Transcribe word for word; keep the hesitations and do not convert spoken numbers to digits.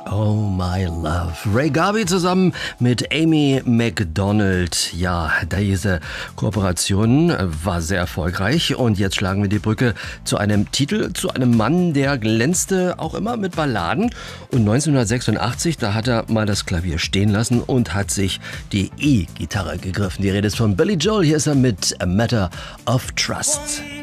Oh My Love. Ray Garvey zusammen mit Amy Macdonald. Ja, diese Kooperation war sehr erfolgreich und jetzt schlagen wir die Brücke zu einem Titel, zu einem Mann, der glänzte auch immer mit Balladen. Und neunzehnhundertsechsundachtzig, da hat er mal das Klavier stehen lassen und hat sich die E-Gitarre gegriffen. Die Rede ist von Billy Joel. Hier ist er mit A Matter of Trust.